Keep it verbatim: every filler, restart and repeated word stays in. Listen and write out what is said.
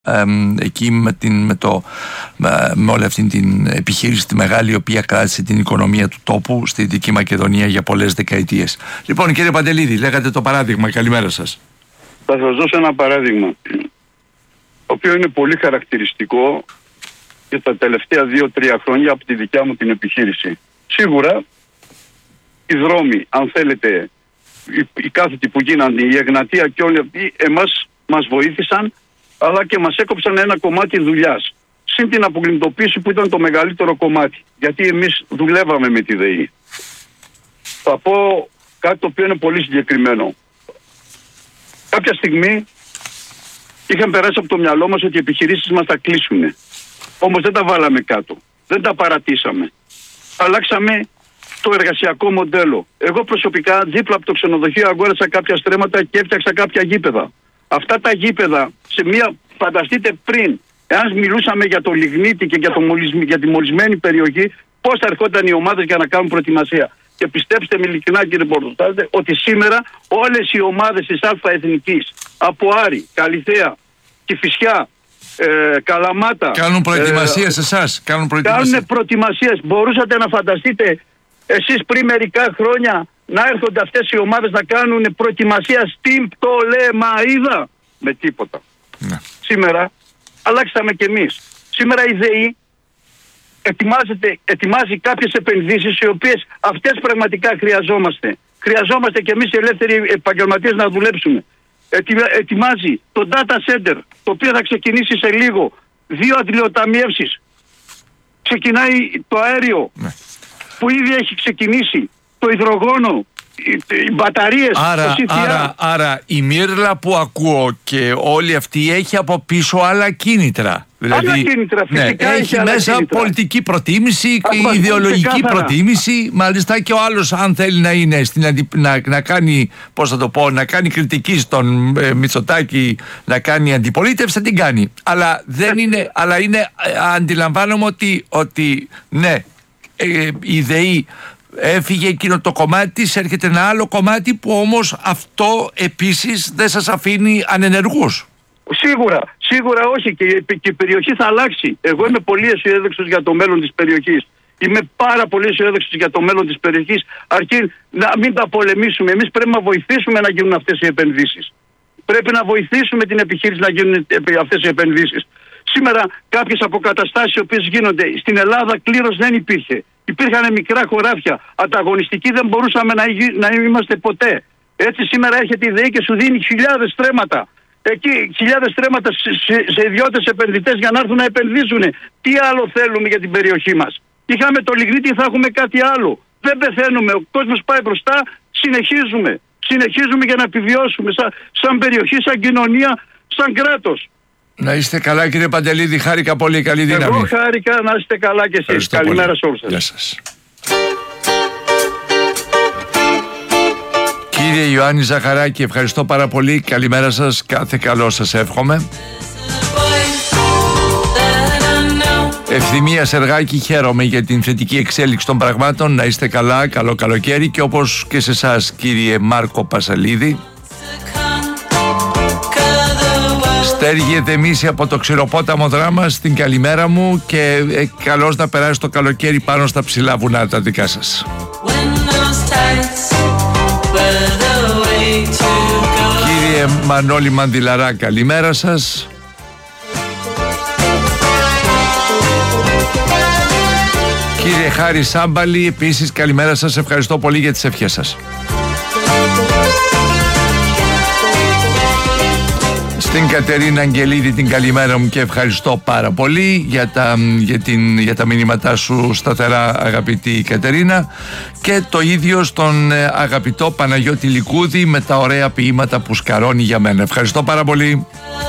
Ε, εκεί με, την, με, το, με, με όλη αυτή την επιχείρηση τη μεγάλη, η οποία κράτησε την οικονομία του τόπου στη Δυτική Μακεδονία για πολλές δεκαετίες. Λοιπόν, κύριε Παντελίδη, λέγατε το παράδειγμα. Καλημέρα σας. Θα σας δώσω ένα παράδειγμα, το οποίο είναι πολύ χαρακτηριστικό για τα τελευταία δύο τρία χρόνια από τη δικιά μου την επιχείρηση. Σίγουρα οι δρόμοι, αν θέλετε, οι, οι κάθετοι που γίνανε, η Εγνατία και όλοι αυτοί, εμάς μας βοήθησαν, αλλά και μας έκοψαν ένα κομμάτι δουλειάς. Συν την απογκλιμτοποίηση που ήταν το μεγαλύτερο κομμάτι. Γιατί εμείς δουλεύαμε με τη ΔΕΗ. Θα πω κάτι το οποίο είναι πολύ συγκεκριμένο. Κάποια στιγμή είχαν περάσει από το μυαλό μας ότι οι επιχειρήσεις μας θα κλείσουν. Όμως δεν τα βάλαμε κάτω. Δεν τα παρατήσαμε. Αλλάξαμε το εργασιακό μοντέλο. Εγώ προσωπικά δίπλα από το ξενοδοχείο αγόρασα κάποια στρέμματα και έφτιαξα κάποια γήπεδα. Αυτά τα γήπεδα, σε μια, φανταστείτε πριν, εάν μιλούσαμε για το λιγνίτη και για, το μολυσμ, για τη μολυσμένη περιοχή, πώς θα ερχόταν οι ομάδες για να κάνουν προετοιμασία. Και πιστέψτε με ειλικρινά, κύριε Πορτοστάζε, ότι σήμερα όλες οι ομάδες της Α Εθνικής, από Άρη, Καλιθέα, Κηφισιά, ε, Καλαμάτα... Κάνουν προετοιμασίες ε, σε εσάς. Κάνουν προετοιμασίες. Κάνουν προετοιμασίες. Μπορούσατε να φανταστείτε εσείς πριν μερικά χρόνια να έρχονται αυτές οι ομάδες να κάνουν προετοιμασία στην Πτολεμαΐδα? Με τίποτα. Ναι. Σήμερα αλλάξαμε κι εμείς. Σήμερα η ΔΕΗ ετοιμάζεται, ετοιμάζει κάποιες επενδύσεις οι οποίες αυτές πραγματικά χρειαζόμαστε. Χρειαζόμαστε κι εμείς οι ελεύθεροι επαγγελματίες να δουλέψουμε. Ετοιμάζει το data center, το οποίο θα ξεκινήσει σε λίγο. Δύο αντιλιοταμιεύσεις. Ξεκινάει το αέριο, ναι, που ήδη έχει ξεκινήσει. Το υδρογόνο, οι, οι μπαταρίες. Άρα, άρα, άρα η μύρλα που ακούω και όλη αυτή έχει από πίσω άλλα κίνητρα. Δηλαδή, άλλα κίνητρα, φυσικά, ναι, έχει μέσα κίνητρα. Πολιτική προτίμηση, Α, ιδεολογική ξεκάθαρα. προτίμηση. Μάλιστα και ο άλλος, αν θέλει να είναι στην, να, να κάνει, πώς θα το πω, να κάνει κριτική στον ε, Μητσοτάκη, να κάνει αντιπολίτευση, θα την κάνει. Αλλά δεν είναι, αλλά είναι, ε, αντιλαμβάνομαι ότι, ότι ναι, ε, η ΔΕΗ έφυγε εκείνο το κομμάτι της, έρχεται ένα άλλο κομμάτι που όμως αυτό επίσης δεν σας αφήνει ανενεργούς. Σίγουρα, σίγουρα όχι, και, και η περιοχή θα αλλάξει. Εγώ είμαι πολύ αισιόδοξος για το μέλλον της περιοχής. Είμαι πάρα πολύ αισιόδοξος για το μέλλον της περιοχής, αρκεί να μην τα πολεμήσουμε. Εμείς πρέπει να βοηθήσουμε να γίνουν αυτές οι επενδύσεις. Πρέπει να βοηθήσουμε την επιχείρηση να γίνουν αυτές οι επενδύσεις. Σήμερα κάποιες αποκαταστάσεις οι οποίες γίνονται στην Ελλάδα κλήρως δεν υπήρχε. Υπήρχαν μικρά χωράφια. Ανταγωνιστικοί δεν μπορούσαμε να, να είμαστε ποτέ. Έτσι σήμερα έρχεται η ΔΕΗ και σου δίνει χιλιάδες στρέμματα. Εκεί χιλιάδες στρέμματα σε, σε, σε ιδιώτες επενδυτές για να έρθουν να επενδύσουν. Τι άλλο θέλουμε για την περιοχή μας? Είχαμε το λιγνίτη, θα έχουμε κάτι άλλο. Δεν πεθαίνουμε. Ο κόσμος πάει μπροστά. Συνεχίζουμε. Συνεχίζουμε για να επιβιώσουμε σαν, σαν περιοχή, σαν κοινωνία, σαν κράτος. Να είστε καλά, κύριε Παντελίδη, χάρηκα πολύ, καλή δύναμη. Εγώ χάρηκα, να είστε καλά και εσείς. Καλημέρα σε όλους σας. Γεια σας. Κύριε Ιωάννη Ζαχαράκη, ευχαριστώ πάρα πολύ. Καλημέρα σας, κάθε καλό σας εύχομαι. Ευθυμία Σεργάκη, χαίρομαι για την θετική εξέλιξη των πραγμάτων. Να είστε καλά, καλό καλοκαίρι, και όπως και σε εσάς, κύριε Μάρκο Πασαλίδη. Στέργιε Δεμίση από το Ξηροπόταμο Δράμα, στην καλημέρα μου, και ε, καλώς να περάσει το καλοκαίρι πάνω στα ψηλά βουνά τα δικά σας. Κύριε Μανώλη Μανδυλαρά, καλημέρα σας. Κύριε Χάρη Σάμπαλη, επίσης καλημέρα σας, ευχαριστώ πολύ για τις ευχές σας. Στην Κατερίνα Αγγελίδη την καλημέρα μου και ευχαριστώ πάρα πολύ για τα, για την, για τα μηνύματά σου σταθερά, αγαπητή Κατερίνα, και το ίδιο στον αγαπητό Παναγιώτη Λικούδη με τα ωραία ποίηματα που σκαρώνει για μένα. Ευχαριστώ πάρα πολύ.